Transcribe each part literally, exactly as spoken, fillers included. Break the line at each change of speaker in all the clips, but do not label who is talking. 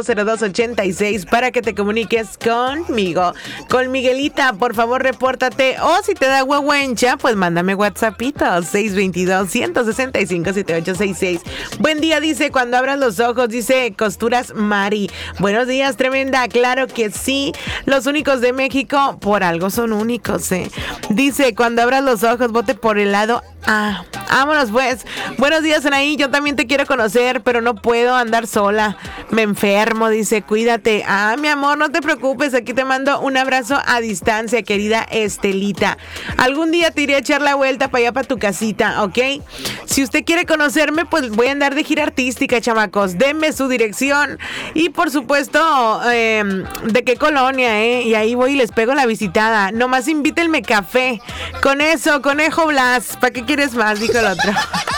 dos cero dos ochenta y seis para que te comuniques conmigo. Con Miguelita, por favor, repórtate. O si te da huehuencha, pues mándame WhatsAppito. seis dos dos, uno seis cinco, siete ocho seis seis. Buen día, dice, cuando abras los ojos, dice Costuras Mari. Buenos días, tremenda. Claro que sí. Los únicos de México, por algo son únicos, ¿eh? Dice, cuando abras los ojos, vote por el lado A. Vámonos, pues. Buenos días, Anaí. Yo también te quiero conocer, pero no puedo andar sola. Me enfermo, dice, cuídate. Ah, mi amor, no te preocupes. Aquí te mando un abrazo a distancia, querida Estelita. Algún día te iré a echar la vuelta para allá, para tu casita, ¿ok? Si usted quiere conocerme, pues voy a andar de gira artística, chamacos. Denme su dirección y, por supuesto, eh, de qué colonia, ¿eh? Y ahí voy y les pego la visitada. Nomás invítenme café. Con eso, Conejo Blas. ¿Para qué quieres más? Dijo el otro.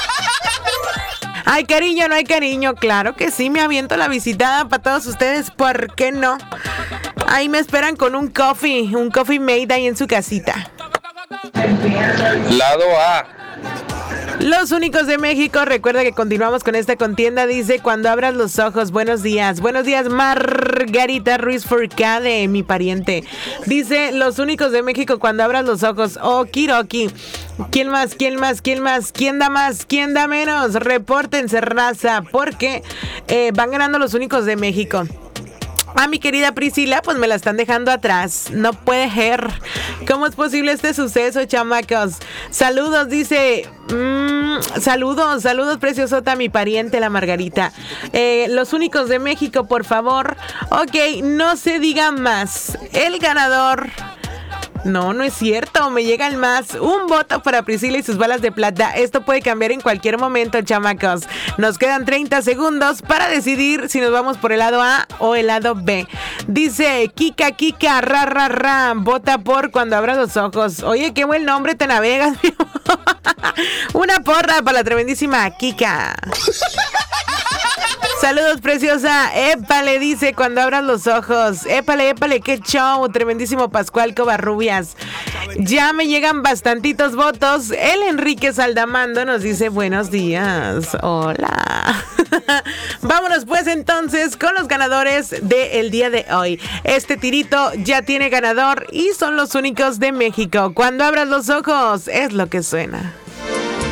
Hay cariño, no hay cariño. Claro que sí, me aviento la visitada para todos ustedes. ¿Por qué no? Ahí me esperan con un coffee, un coffee made ahí en su casita.
Lado A.
Los únicos de México, recuerda que continuamos con esta contienda, dice, cuando abras los ojos, buenos días, buenos días, Margarita Ruiz Forcade, mi pariente, dice, los únicos de México, cuando abras los ojos, okidoki, ¿quién más, quién más, quién más, quién da más, quién da menos? Repórtense, raza, porque eh, van ganando los únicos de México. A mi querida Priscila, pues me la están dejando atrás. No puede ser. ¿Cómo es posible este suceso, chamacos? Saludos, dice. Mmm, saludos, saludos, preciosota, mi pariente, la Margarita. Eh, los únicos de México, por favor. Ok, no se diga más. El ganador. No, no es cierto, me llega el más. Un voto para Priscila y sus balas de plata. Esto puede cambiar en cualquier momento, chamacos. Nos quedan treinta segundos para decidir si nos vamos por el lado A o el lado B. Dice Kika, Kika, ra, ra, ra. Vota por cuando abras los ojos. Oye, qué buen nombre te navegas. Una porra para la tremendísima Kika. Saludos, preciosa. Épale, dice, cuando abras los ojos. Épale, épale, qué show. Tremendísimo Pascual Covarrubias. Ya me llegan bastantitos votos. El Enrique Saldamando nos dice buenos días. Hola. Vámonos pues entonces con los ganadores del día de hoy. Este tirito ya tiene ganador y son los únicos de México. Cuando abras los ojos es lo que suena.